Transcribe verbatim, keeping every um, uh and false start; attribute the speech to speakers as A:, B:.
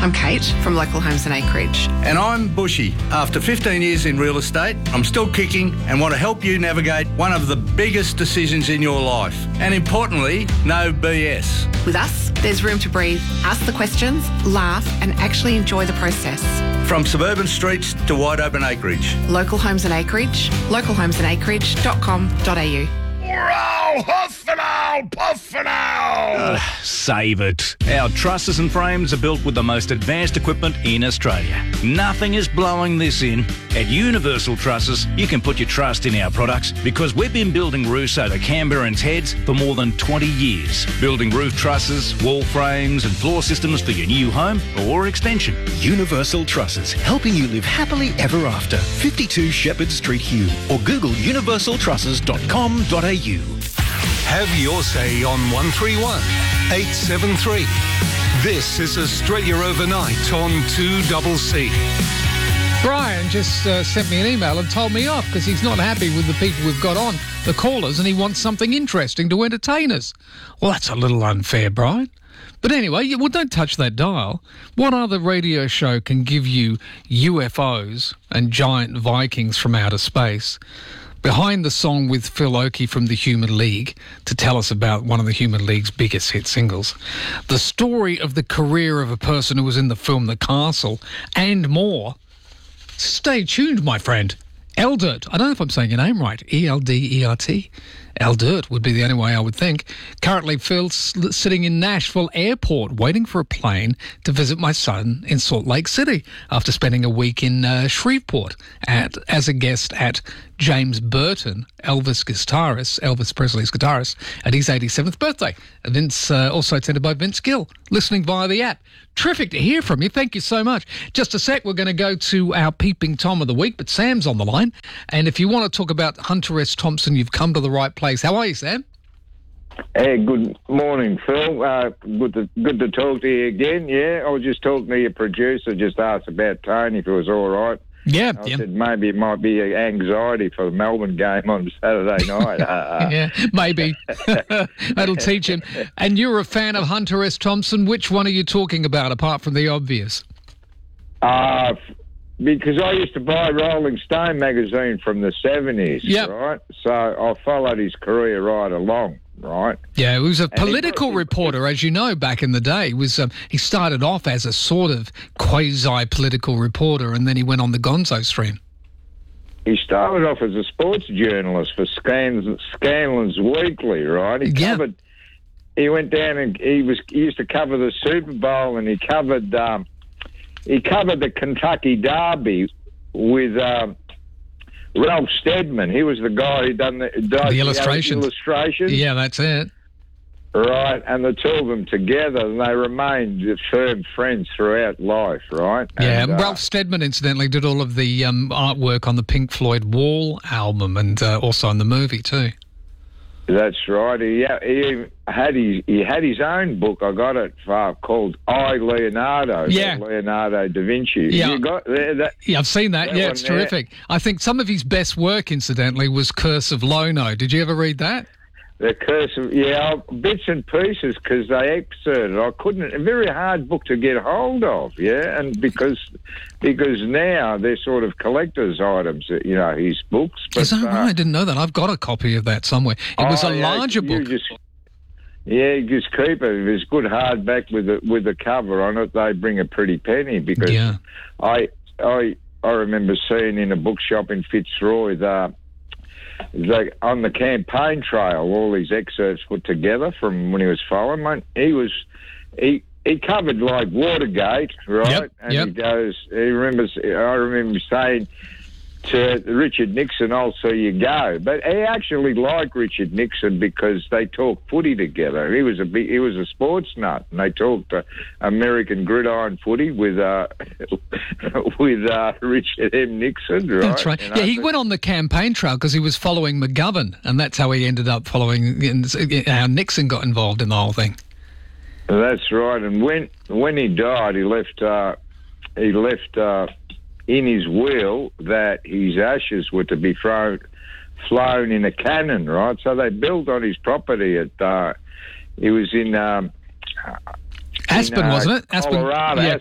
A: I'm Kate from Local Homes and Acreage.
B: And I'm Bushy. After fifteen years in real estate, I'm still kicking and want to help you navigate one of the biggest decisions in your life. And importantly, no B S.
A: With us, there's room to breathe, ask the questions, laugh and actually enjoy the process.
B: From suburban streets to wide open acreage.
A: Local Homes and Acreage, local homes and acreage dot com dot a u.
C: Wow, huff and owl, puff and owl!
D: Uh, save it. Our trusses and frames are built with the most advanced equipment in Australia. Nothing is blowing this in. At Universal Trusses, you can put your trust in our products because we've been building roofs over Canberrans' heads for more than twenty years. Building roof trusses, wall frames and floor systems for your new home or extension.
E: Universal Trusses, helping you live happily ever after. fifty-two Shepherd Street, Hugh, or Google universal trusses dot com dot a u.
C: Have your say on one three one, eight seven three. This is Australia Overnight on two C C.
F: Brian just uh, sent me an email and told me off because he's not happy with the people we've got on, the callers, and he wants something interesting to entertain us. Well, that's a little unfair, Brian. But anyway, well, don't touch that dial. What other radio show can give you U F Os and giant Vikings from outer space? Behind the song with Phil Oakey from the Human League to tell us about one of the Human League's biggest hit singles, the story of the career of a person who was in the film The Castle, and more. Stay tuned, my friend. Eldert, I don't know if I'm saying your name right, E L D E R T. Eldert would be the only way I would think. Currently, Phil's sitting in Nashville Airport waiting for a plane to visit my son in Salt Lake City after spending a week in uh, Shreveport at, as a guest at James Burton, Elvis guitarist, Elvis Presley's guitarist, at his eighty-seventh birthday. Vince, uh, also attended by Vince Gill, listening via the app. Terrific to hear from you. Thank you so much. Just a sec, we're going to go to our Peeping Tom of the week, but Sam's on the line. And if you want to talk about Hunter S. Thompson, you've come to the right place. How are you, Sam?
G: Hey, good morning, Phil. Uh, good to good to talk to you again. Yeah, I was just talking to your producer, just asked about Tony if it was all right.
F: Yeah,
G: I
F: yeah.
G: said maybe it might be anxiety for the Melbourne game on Saturday night. uh,
F: yeah, maybe. That'll teach him. And you're a fan of Hunter S. Thompson. Which one are you talking about, apart from the obvious?
G: Uh, because I used to buy Rolling Stone magazine from the seventies,
F: Yep.
G: right? So I followed his career right along, right?
F: Yeah, he was a
G: And he
F: political
G: got-
F: reporter, as you know, back in the day. He was um, he started off as a sort of quasi-political reporter, and then he went on the Gonzo stream.
G: He started off as a sports journalist for Scans, Scanlon's Weekly, right? He
F: Yeah.
G: covered. He went down and he was he used to cover the Super Bowl, and he covered um, he covered the Kentucky Derby with um, Ralph Steadman. He was the guy who done the, done
F: The illustrations.
G: illustrations.
F: Yeah, that's it.
G: Right, and the two of them together, and they remained firm friends throughout life, right?
F: Yeah,
G: And, uh,
F: Ralph Steadman, incidentally, did all of the um, artwork on the Pink Floyd Wall album and uh, also on the movie too.
G: That's right. He, he had his he had his own book. I got it uh, called I, Leonardo.
F: Yeah.
G: Leonardo da Vinci.
F: Yeah.
G: You got there, that,
F: Yeah, I've seen that.
G: That
F: yeah,
G: one
F: it's
G: there.
F: terrific. I think some of his best work, incidentally, was Curse of Lono. Did you ever read that?
G: the curse of yeah bits and pieces because they excerpted. I couldn't. A very hard book to get hold of. Yeah, and because because now they're sort of collector's items. You know, his books. But,
F: Is that
G: uh,
F: right? I didn't know that. I've got a copy of that somewhere. It was
G: Oh,
F: a
G: yeah,
F: larger
G: you
F: book.
G: Just, yeah, you just keep it. If it's good hardback with the with the cover on it, they bring a pretty penny because
F: Yeah.
G: I I I remember seeing in a bookshop in Fitzroy the. Like on the campaign trail, all these excerpts put together from when he was following. Mate, he was he he covered like Watergate, right?
F: Yep,
G: and
F: yep.
G: he goes. He remembers. I remember saying to Richard Nixon, "I'll see you go." But he actually liked Richard Nixon because they talked footy together. He was a big, he was a sports nut, and they talked uh, American gridiron footy with uh, with uh, Richard M. Nixon. Right?
F: That's right.
G: And
F: Yeah,
G: I
F: he
G: think-
F: went on the campaign trail because he was following McGovern, and that's how he ended up following, how Nixon got involved in the whole thing.
G: That's right. And when when he died, he left uh, he left uh, in his will that his ashes were to be thrown flown in a cannon. Right. So they built on his property at. Uh, he was in. Um,
F: Aspen,
G: in, uh,
F: wasn't it? Aspen,
G: Colorado.
F: yeah,